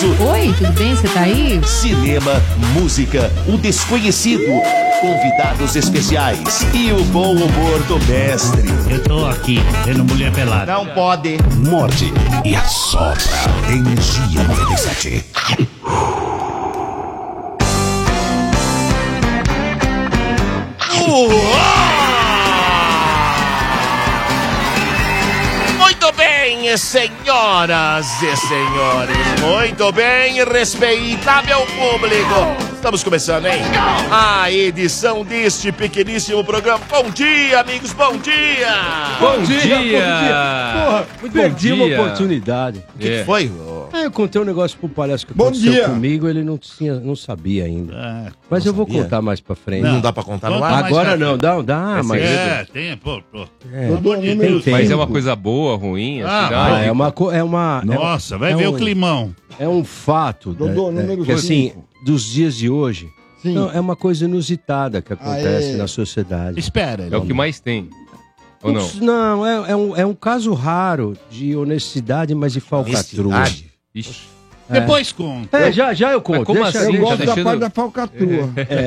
sucesso. Oi, tudo bem? Você tá aí? Cinema, música, o desconhecido, convidados especiais e o bom humor do mestre. Eu tô aqui, vendo mulher pelada. Não pode. Morde e assopra. Energia 97. Muito bem, senhoras e senhores. Muito bem, respeitável público. Estamos começando, hein? A edição deste pequeníssimo programa. Bom dia, amigos, bom dia! Bom dia! Porra, perdi uma oportunidade. O que foi? Eu contei um negócio pro palhaço que Bom aconteceu dia. comigo, ele não sabia ainda. Mas eu vou sabia? contar mais pra frente. Não dá pra contar no Conta ar? mais Agora pra não, dá, mas... tem, pô. É, Tem Mas é uma coisa boa, ruim? Assim, é uma... Nossa, vai ver o climão. É um fato, Dodô, número que assim, cinco. dos dias de hoje, Sim. não, é uma coisa inusitada que acontece Aê. na sociedade. Espera. É o que mais tem. Ou não? Não, é um caso raro de honestidade, mas de falcatrua. Honestidade? Ixi. Depois conta. Já eu conto. Mas como deixa assim? Eu aí. gosto tá da deixando- parte da falcatrua.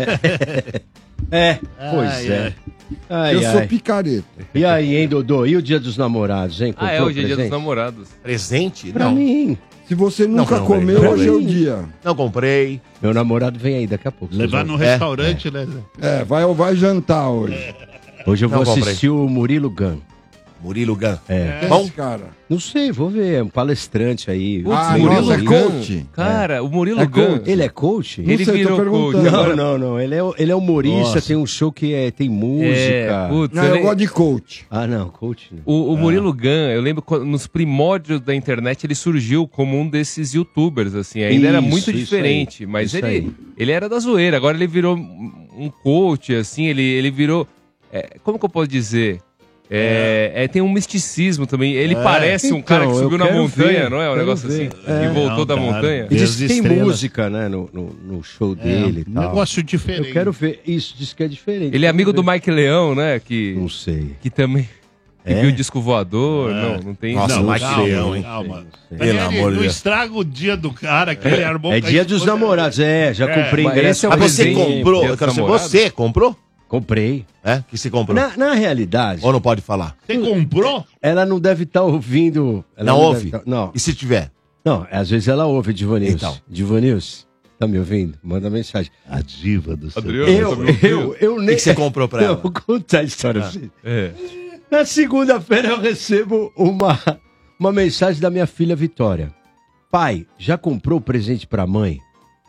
Pois Ai, é. ai. Ai, Eu sou ai. picareta. E aí, hein, Dodô? E o dia dos namorados, hein? Ah, é Comprou hoje é dia dos presente? namorados. Presente? Pra Não. mim. Se você nunca não, comeu, não, hoje é não. o dia. Não comprei. Meu namorado vem aí daqui a pouco. Levar vocês no vão- restaurante, né? Vai jantar hoje. Hoje eu Não vou comprei. assistir o Murilo Gun. Murilo Gun. É. Esse cara. Não sei, vou ver. É um palestrante aí. Ah, Murilo nossa, é Gun. coach. Cara, o Murilo É Gun. coach. Ele é coach? Não Ele sei, tô virou coach. perguntando. Não. Ele é humorista, Nossa. tem um show que tem música. É, putz, Não, eu gosto de coach. Ah, não, coach não. O Murilo Gun, eu lembro nos primórdios da internet ele surgiu como um desses youtubers, assim. Ainda era Isso, muito isso diferente, aí, mas isso aí. ele era da zoeira. Agora ele virou um coach, assim, ele virou... como que eu posso dizer? Tem um misticismo também. Ele parece um cara que Então, subiu eu na quero montanha, ver, não é? Um quero negócio ver. assim. E voltou Não, da cara. montanha. E diz que Deus tem estrelas. música, né, no show dele e tal. Negócio diferente. Eu quero ver. Isso, diz que é diferente. Ele é amigo do Quero Mike Leão, né? ver. Que Não sei. também... Que É? viu o disco voador. Não tem... Nossa, Não, Mike calma, Leão, hein? calma. sei. Pelo amor de Não Deus. estraga o dia do cara que ele armou. É com a dia dos esposa. namorados, já comprei mas ingresso. esse é o Ah, você presente. comprou? Dia Eu dos quero saber, namorados? você comprou? Comprei. É? Que você comprou? Na realidade, Ou não pode falar? Você comprou? ela não deve estar ouvindo. Ela Não deve ouve? não. E se tiver? Não, às vezes ela ouve, Divanils. Então. Divanils, tá me ouvindo? Manda mensagem. A diva do céu. Adriano, tá me ouvindo? Eu O nem. que você comprou pra Eu ela? vou contar a história pra você. É. Na segunda-feira eu recebo uma mensagem da minha filha Vitória. Pai, já comprou o presente pra mãe?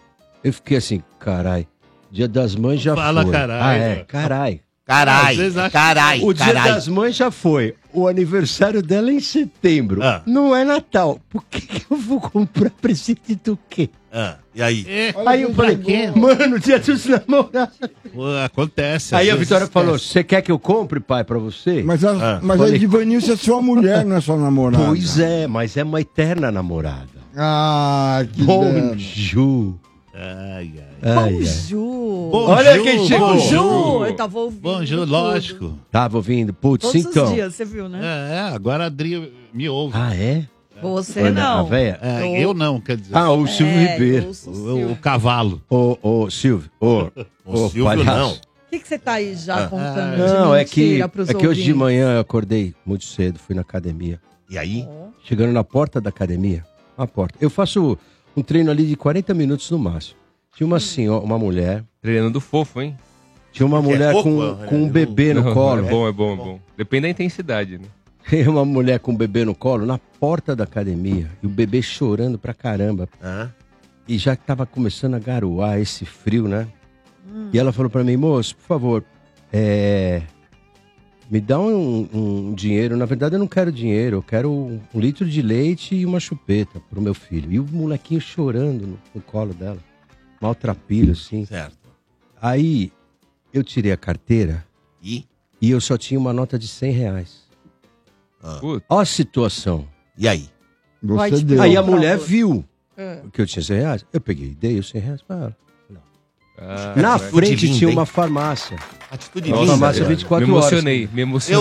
Eu fiquei assim, carai. Dia das Mães já Fala foi. carai, Ah, é, velho. carai. Carai, Às vezes acho- carai, O Dia carai. das Mães já foi. O aniversário dela é em setembro. Ah. Não é Natal. Por que eu vou comprar presente do quê? E aí? Aí eu falei, mano, Dia dos Namorados. Pô, acontece. Aí às a vezes Vitória falou, esquece. você quer que eu compre, pai, pra você? Mas a Falei. Divanilce é sua mulher, não é sua namorada. Pois é, mas é uma eterna namorada. Ah, que Bonjour. Ai, ai. Ai, ai. Bonjour. Bonjour, Olha quem chegou. Bonjour. Eu tava ouvindo. Bonjour, tudo. lógico. Tava ouvindo? Putz, Todos então. os dias, você viu, né? Agora a Adri me ouve. Ah, é? Você Olha, não. a véia. Eu não, quer dizer. Ah, o Silvio Ribeiro. eu ouço o o Silvio. cavalo. Ô, Silvio. Ô, Silvio palhaço. não. O que você tá aí já contando Não, de é que mentira pros hoje de ouvintes? manhã eu acordei muito cedo, fui na academia. E aí? Chegando na porta da academia, eu faço um treino ali de 40 minutos no máximo. Tinha uma senhora, uma mulher, Treinando fofo, hein? tinha uma mulher fofo, com um bebê no Não, colo. É bom. Depende da intensidade, né? Tem uma mulher com um bebê no colo na porta da academia e o bebê chorando pra caramba. Hã? E já tava começando a garoar esse frio, né? E ela falou pra mim, moço, por favor, me dá um dinheiro. Na verdade, eu não quero dinheiro, eu quero um litro de leite e uma chupeta pro meu filho. E o molequinho chorando no colo dela, maltrapilho, assim. Certo. Aí, eu tirei a carteira E? e eu só tinha uma nota de R$100. Putz. Olha a situação. E aí? Vai Você te deu. Aí a Por mulher favor. viu É. que eu tinha R$100. Eu peguei e dei os R$100 pra ela. Ah, Na atitude frente linda, tinha hein? uma farmácia. Atitude Nossa, linda. farmácia velho. 24 me horas. emocionei, me emocionei.